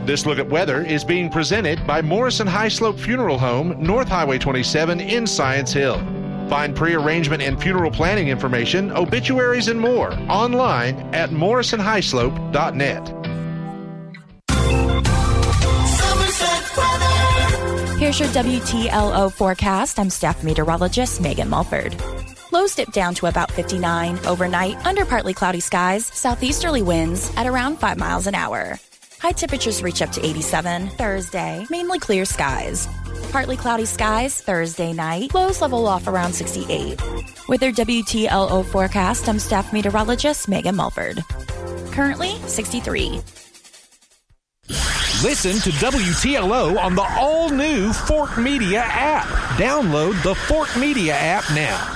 This look at weather is being presented by Morrison High Slope Funeral Home, North Highway 27 in Science Hill. Find pre-arrangement and funeral planning information, obituaries, and more online at morrisonhighslope.net. Here's your WTLO forecast. I'm staff meteorologist Megan Mulford. Lows dip down to about 59 overnight under partly cloudy skies, southeasterly winds at around 5 miles an hour. High temperatures reach up to 87 Thursday, mainly clear skies. Partly cloudy skies Thursday night, lows level off around 68. With their WTLO forecast, I'm staff meteorologist Megan Mulford. Currently 63. Listen to WTLO on the all-new Fort Media app. Download the Fort Media app now.